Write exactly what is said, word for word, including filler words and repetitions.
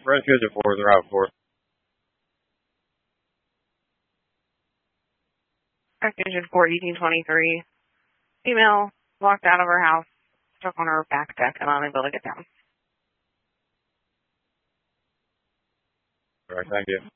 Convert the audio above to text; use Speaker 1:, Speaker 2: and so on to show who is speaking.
Speaker 1: rescues are for, they're out for.
Speaker 2: Rescues four eighteen twenty-three. Female walked out of her house, stuck on her back deck and unable to get down.
Speaker 1: All right, thank you.